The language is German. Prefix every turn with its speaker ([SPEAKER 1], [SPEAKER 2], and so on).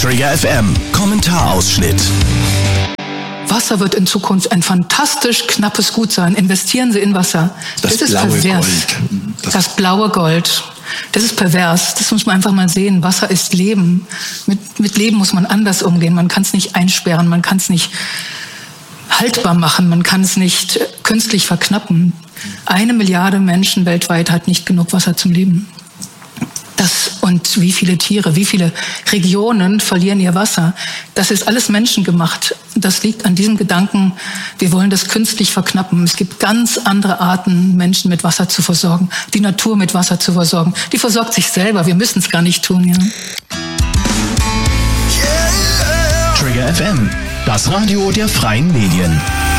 [SPEAKER 1] Trigger FM Kommentarausschnitt.
[SPEAKER 2] Wasser wird in Zukunft ein fantastisch knappes Gut sein. Investieren Sie in Wasser.
[SPEAKER 3] Das ist blaue
[SPEAKER 2] pervers.
[SPEAKER 3] Gold.
[SPEAKER 2] Das blaue Gold. Das ist pervers. Das muss man einfach mal sehen. Wasser ist Leben. Mit Leben muss man anders umgehen. Man kann es nicht einsperren. Man kann es nicht haltbar machen. Man kann es nicht künstlich verknappen. 1 Milliarde Menschen weltweit hat nicht genug Wasser zum Leben. Und wie viele Tiere, wie viele Regionen verlieren ihr Wasser. Das ist alles menschengemacht. Das liegt an diesem Gedanken, wir wollen das künstlich verknappen. Es gibt ganz andere Arten, Menschen mit Wasser zu versorgen, die Natur mit Wasser zu versorgen. Die versorgt sich selber, wir müssen es gar nicht tun. Ja.
[SPEAKER 1] Trigger FM, das Radio der freien Medien.